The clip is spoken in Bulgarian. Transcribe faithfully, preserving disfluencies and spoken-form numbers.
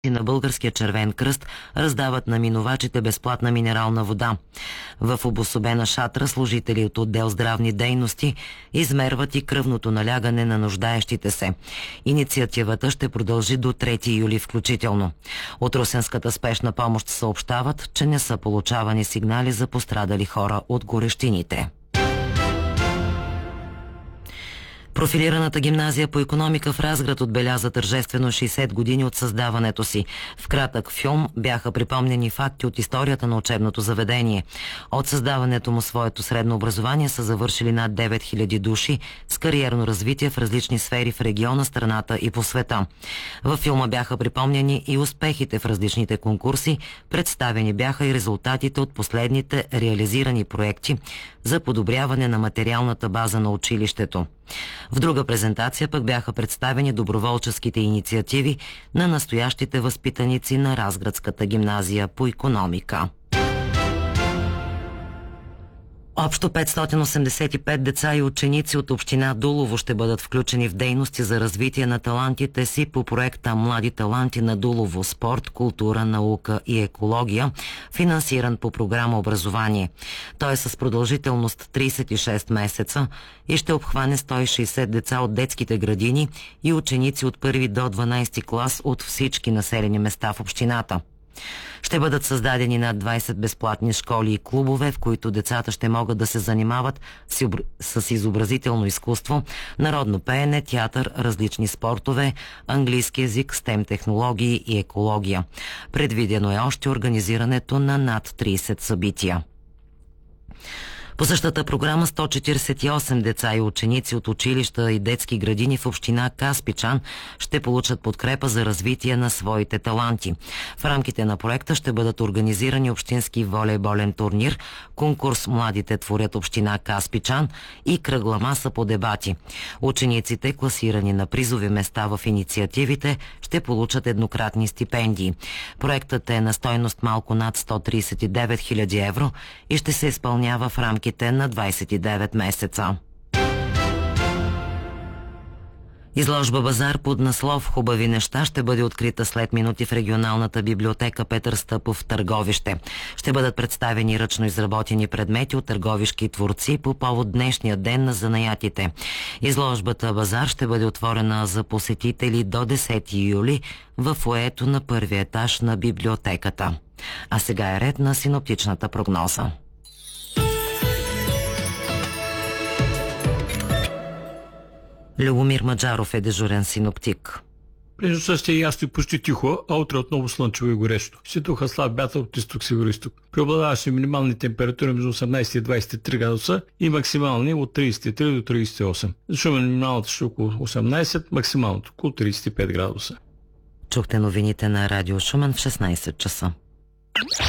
на Българския червен кръст раздават на минувачите безплатна минерална вода. В обособена шатра служители от отдел здравни дейности измерват и кръвното налягане на нуждаещите се. Инициативата ще продължи до трети юли включително. От Русенската спешна помощ съобщават, че не са получавани сигнали за пострадали хора от горещините. Профилираната гимназия по икономика в Разград отбеляза тържествено шейсет години от създаването си. В кратък филм бяха припомнени факти от историята на учебното заведение. От създаването му своето средно образование са завършили над девет хиляди души с кариерно развитие в различни сфери в региона, страната и по света. Във филма бяха припомнени и успехите в различните конкурси, представени бяха и резултатите от последните реализирани проекти за подобряване на материалната база на училището. В друга презентация пък бяха представени доброволческите инициативи на настоящите възпитаници на Разградската гимназия по икономика. Общо петстотин осемдесет и пет деца и ученици от община Дулово ще бъдат включени в дейности за развитие на талантите си по проекта «Млади таланти на Дулово. Спорт, култура, наука и екология», финансиран по програма «Образование». Той е с продължителност трийсет и шест месеца и ще обхване сто и шейсет деца от детските градини и ученици от първи до дванайсети клас от всички населени места в общината. Ще бъдат създадени над двайсет безплатни школи и клубове, в които децата ще могат да се занимават с изобразително изкуство, народно пеене, театър, различни спортове, английски език, стем технологии и екология. Предвидено е още организирането на над трийсет събития. По същата програма сто четирийсет и осем деца и ученици от училища и детски градини в община Каспичан ще получат подкрепа за развитие на своите таланти. В рамките на проекта ще бъдат организирани общински волейболен турнир, конкурс «Младите творят община Каспичан» и кръгла маса по дебати. Учениците, класирани на призови места в инициативите, ще получат еднократни стипендии. Проектът е на стойност малко над сто трийсет и девет хиляди евро и ще се изпълнява в рамките на двайсет и девет месеца. Изложба «Базар» под наслов «Хубави неща» ще бъде открита след минути в регионалната библиотека Петър Стъпов в Търговище. Ще бъдат представени ръчно изработени предмети от търговишки творци по повод днешния ден на занаятите. Изложбата «Базар» ще бъде отворена за посетители до десети юли в фоайето на първия етаж на библиотеката. А сега е ред на синоптичната прогноза. Любомир Маджаров е дежурен синоптик. През нощта ще е ясно и почти тихо, а утре отново слънчево и горещо. Ще духа слаб вятър от изток-североизток. Преобладаващи минимални температури между осемнайсет и двайсет и три градуса и максимални от трийсет и три до трийсет и осем. За Шумен минималната ще е около осемнайсет, максималното около трийсет и пет градуса. Чухте новините на Радио Шумен в шестнайсет часа.